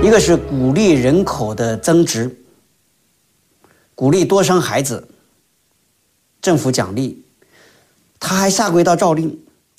一个是鼓励人口的增值，鼓励多生孩子，政府奖励，他还下过一道诏令，